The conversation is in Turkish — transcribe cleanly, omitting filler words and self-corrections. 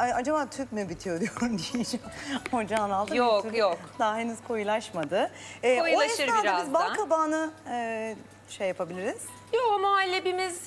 acaba tüp mü bitiyor diyorum diyeceğim. Ocağın altı Yok, bir türlü yok. daha henüz koyulaşmadı. Koyulaşır o esnada biz bal birazdan. kabağını şey yapabiliriz. Yo, muhallebimiz